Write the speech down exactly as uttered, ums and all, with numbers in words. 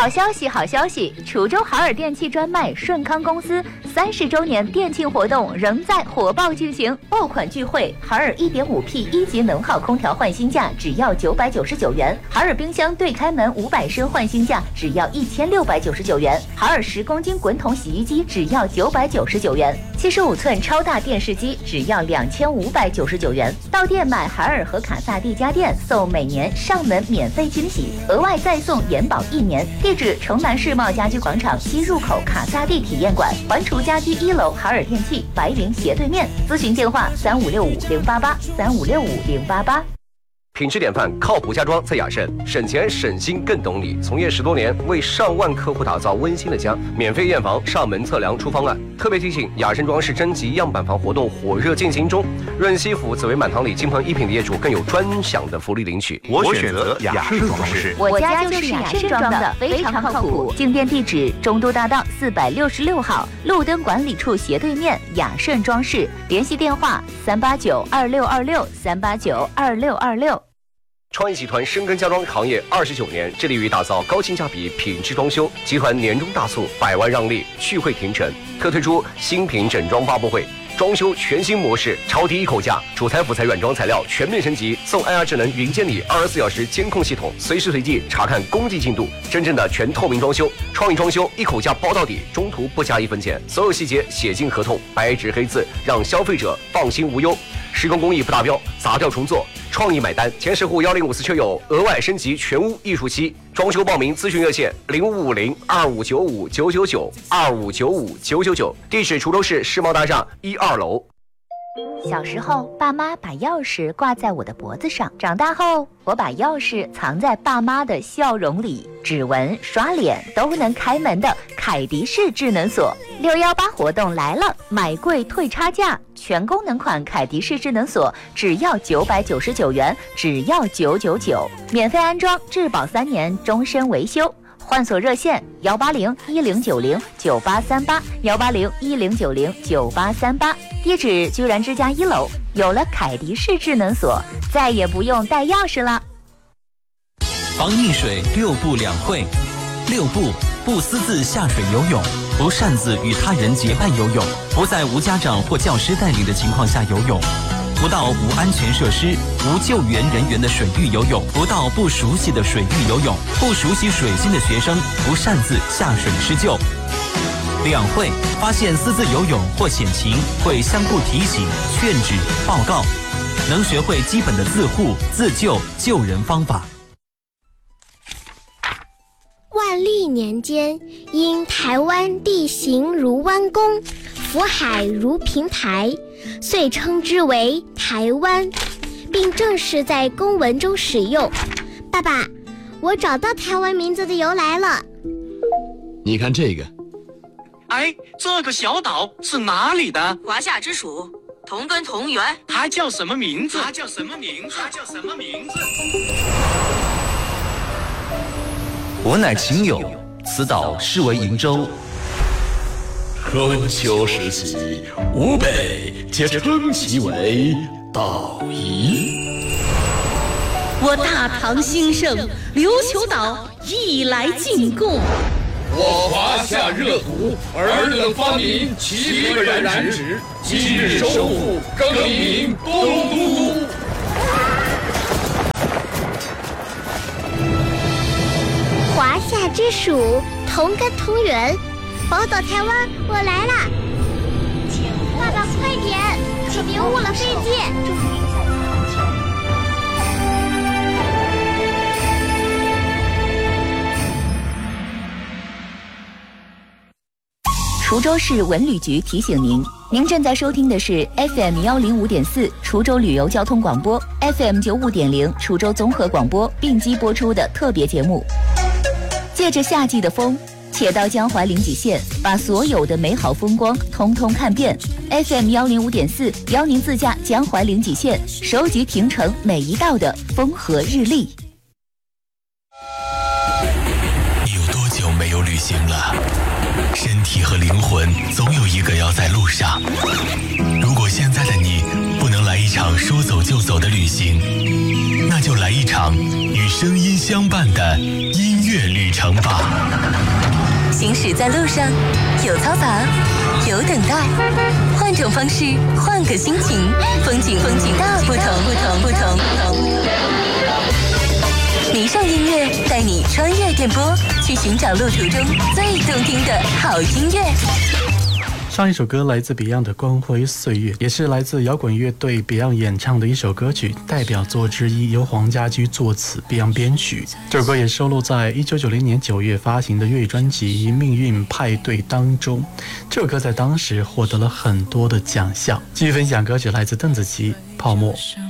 好消息，好消息！滁州海尔电器专卖顺康公司三十周年店庆活动仍在火爆进行，爆款聚会，海尔 一点五 P 一级能耗空调换新价只要九百九十九元，海尔冰箱对开门五百升换新价只要一千六百九十九元，海尔十公斤滚筒洗衣机只要九百九十九元，七十五寸超大电视机只要两千五百九十九元。到店买海尔和卡萨帝家电，送每年上门免费惊喜，额外再送延保一年。地址：城南世贸家居广场西入口卡萨帝体验馆，环厨家居一楼海尔电器白云斜对面。咨询电话：三五六五零八八三五六五零八八。 品质典范，靠谱家装在雅盛，省钱省心更懂你。从业十多年，为上万客户打造温馨的家，免费验房、上门测量、出方案。特别提醒，雅盛装饰征集样板房活动火热进行中，润西府紫薇满堂里金鹏一品的业主更有专享的福利领取。 我选择雅盛装饰， 我家就是雅盛装的，非常靠谱。进店地址：中都大道四百六十六号，路灯管理处斜对面，雅盛装饰。联系电话：三八九二六二六三八九二六二六。 创意集团深耕家装行业二十九年，致力于打造高性价比品质装修。集团年终大促，百万让利，续会停城，特推出新品整装发布会，装修全新模式，超低一口价，主材辅材软装材料全面升级，送 I R 智能云监理二十四小时监控系统，随时随地查看工地进度，真正的全透明装修。创意装修一口价包到底，中途不加一分钱，所有细节写进合同，白纸黑字，让消费者放心无忧。施工工艺不达标，砸掉重做，创意买单。前十户幺零五四车友额外升级全屋艺术漆。装修报名咨询热线：零五五零二五九五九九九二五九五九九九。地址：滁州市世贸大厦一二楼。 小时候，爸妈把钥匙挂在我的脖子上；长大后，我把钥匙藏在爸妈的笑容里。指纹、刷脸都能开门的凯迪式智能锁，六一八活动来了，买贵退差价，全功能款凯迪式智能锁只要九百九十九元，只要九九九，免费安装，质保三年，终身维修。换锁热线：幺八零一零九零九八三八，幺八零一零九零九八三八。地址：居然之家一楼。有了凯迪式智能锁，再也不用带钥匙了。 防溺水六不两会：六不：不私自下水游泳，不擅自与他人结伴游泳，不在无家长或教师带领的情况下游泳，不到无安全设施、无救援人员的水域游泳，不到不熟悉的水域游泳，不熟悉水性的学生不擅自下水施救。两会：发现私自游泳或险情，会相互提醒、劝止、报告，能学会基本的自护、自救、救人方法。 万历年间，因台湾地形如弯弓，福海如平台，遂称之为台湾，并正式在公文中使用。爸爸，我找到台湾名字的由来了。 你看这个， 哎，这个小岛是哪里的？ 华夏之属，同根同源。 它叫什么名字？ 它叫什么名字？它叫什么名字？ 我乃秦友，此岛是为瀛洲。 春秋时期，吴北皆称其为岛夷。 我大唐兴盛，琉球岛亦来进贡。 我华夏热土，尔等发明七个染指，今日收复，更名东都。 华夏之属，同根同源，宝岛台湾，我来啦！爸爸，快点，可别误了飞机。 滁州市文旅局提醒您，您正在收听的是 F M 幺零五点四滁州旅游交通广播 ，F M 九五点零滁州综合广播并机播出的特别节目。借着夏季的风，且到江淮临济县，把所有的美好风光通通看遍。F M 幺零五点四邀您自驾江淮临济县，收集亭城每一道的风和日丽。 你有多久没有旅行了？身体和灵魂总有一个要在路上。如果现在的你不能来一场场说走就走的旅行，那就来一场与声音相伴的音乐旅程吧。 行驶在路上，有嘈杂，有等待，换种方式，换个心情，风景风景大不同，不同不同不同。迷上音乐，带你穿越电波，去寻找路途中最动听的好音乐。 上一首歌来自 Beyond 的《光辉岁月》，也是来自摇滚乐队 Beyond 演唱的一首歌曲，代表作之一，由黄家驹作词 ，Beyond 编曲。这首歌也收录在一九九零年九月发行的粤语专辑《命运派对》当中。这首歌在当时获得了很多的奖项。继续分享歌曲来自邓紫棋《泡沫》。